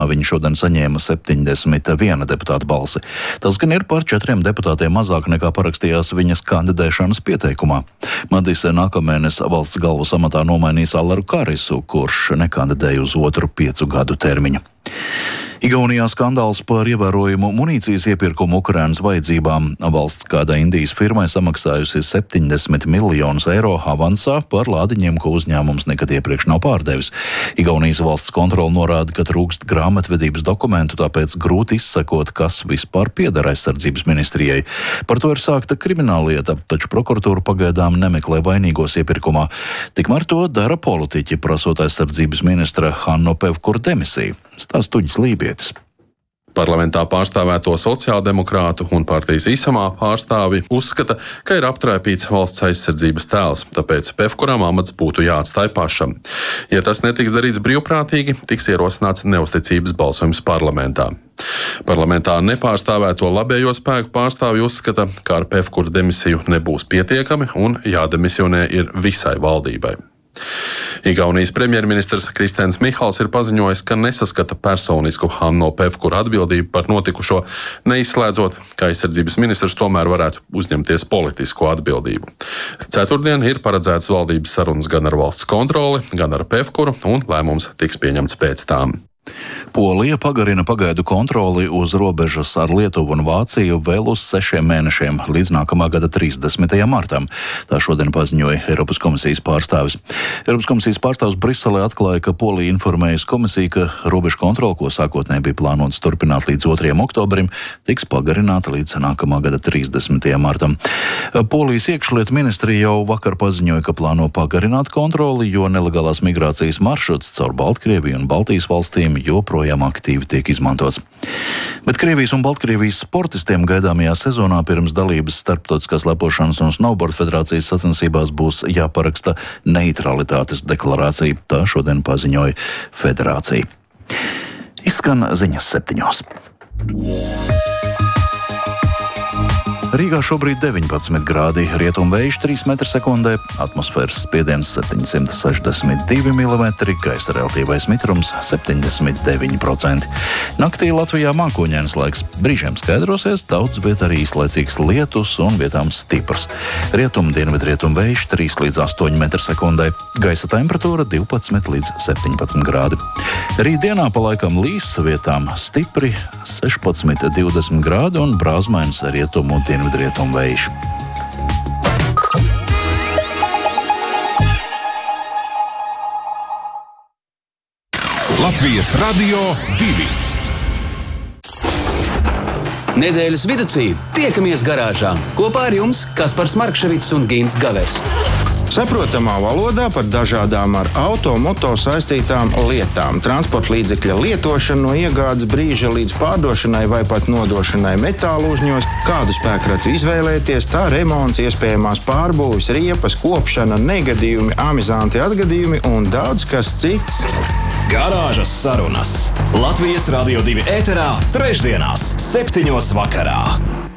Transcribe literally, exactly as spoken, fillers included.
Viņi šodien saņēma septiņdesmit viena deputāta balsi. Tas gan ir par četriem deputātiem mazāk nekā parakstījās viņas kandidēšanas pieteikumā. Madise nākamēnes valsts galvas amatā nomainīs Allaru Karisu, kurš nekandidēja uz otru piecu gadu termiņu. Igaunijā skandāls par ievērojumu munīcijas iepirkumu Ukrainas vajadzībām. Valsts kādai Indijas firmai samaksājusi septiņdesmit miljonus eiro avansā par lādiņiem, ko uzņēmums nekad iepriekš nav pārdevis. Igaunijas valsts kontrole norāda, ka trūkst grāmatvedības dokumentu, tāpēc grūti izsekot, kas vispār pieder aizsardzības ministrijai. Par to ir sākta krimināllieta, taču prokuratūra pagaidām nemeklē vainīgos iepirkumā. Tikmēr to dara politiķi, prasot aizsardzības ministra Hannu Pevkuru demisiju. Stāsta Tuģis Lībietis. Parlamentā pārstāvēto sociāldemokrātu un partijas Isamā pārstāvi uzskata, ka ir aptraipīts valsts aizsardzības tēls, tāpēc Pevkuram amats būtu jāatstāj pašam. Ja tas netiks darīts brīvprātīgi, tiks ierosināts neusticības balsojums parlamentā. Parlamentā nepārstāvēto labējo spēku pārstāvji uzskata, ka ar Pevkura demisiju nebūs pietiekami un jādemisionē ir visai valdībai. Igaunijas premjerministrs Kristens Mihals ir paziņojis, ka nesaskata personisku Hanno Pevkura atbildību par notikušo, neizslēdzot, ka aizsardzības ministrs tomēr varētu uzņemties politisko atbildību. Ceturtdien ir paredzēts valdības sarunas gan ar valsts kontroli, gan ar Pevkuru, un lēmums tiks pieņemts pēc tām. Polija pagarina pagaidu kontroli uz robežas ar Lietuvu un Vāciju vēl uz sešiem mēnešiem, līdz nākamā gada trīsdesmitajam martam. Tā šodien paziņoja Eiropas komisijas pārstāvis. Eiropas komisijas pārstāvis Briselē atklāja, ka Polija informējusi komisiju, ka robežu kontroli, ko sākotnēji bija plānots turpināt līdz otrajam oktobrim, tiks pagarināta līdz nākamā gada trīsdesmitajam martam. Polijas iekšlietu ministrija jau vakar paziņoja, ka plāno pagarināt kontroli, jo nelegālās migrācijas maršruts caur Baltkrieviju un Baltijas valstīm joprojām aktīvi tiek izmantots. Bet Krievijas un Baltkrievijas sportistiem gaidāmajā sezonā pirms dalības starptautiskās lepošanas un snowboard federācijas sacensībās būs jāparaksta neitralitātes deklarācija. Tā šodien paziņoja federācija. Izskan ziņas septiņos. Rīgā šobrīd deviņpadsmit grādi, rietumvējš trīs metri sekundē, atmosfēras spiediens septiņsimt sešdesmit divi milimetri, gaisa relatīvais mitrums septiņdesmit deviņi procenti. Naktī Latvijā mākoņains laiks, brīžiem skaidrosies, daudz viet arī īslaicīgs lietus un vietām stiprs. Rietum dienvidrietumvējš trīs līdz astoņi metri sekundē, gaisa temperatūra divpadsmit līdz septiņpadsmit grādi. Rītdienā pa laikam līs, vietām stipri sešpadsmit divdesmit grādi un brāzmains rietumu un dienvidrietumu vējš. Latvijas Radio divi. Nedēļas viducī tiekamies garāžā. Kopā ar jums Kaspars Markševits un Gins Gavers. Saprotamā valodā par dažādām ar auto, moto saistītām lietām. Transporta līdzekļa lietošanu no iegādes brīža līdz pārdošanai vai pat nodošanai metālūžņos, kādu spēkratu izvēlēties, tā remonts, iespējamās pārbūves, riepas, kopšana, negadījumi, amizanti atgadījumi un daudz kas cits. Garāžas sarunas Latvijas Radio divi ēterā trešdienās septiņos vakarā.